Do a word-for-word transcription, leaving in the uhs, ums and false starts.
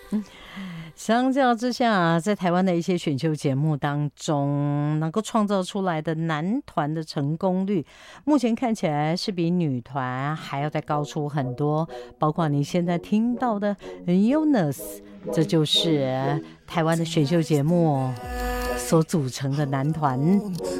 相较之下，在台湾的一些选秀节目当中，能够创造出来的男团的成功率，目前看起来是比女团还要再高出很多。包括你现在听到的 Jonas， 这就是台湾的选秀节目所组成的男团。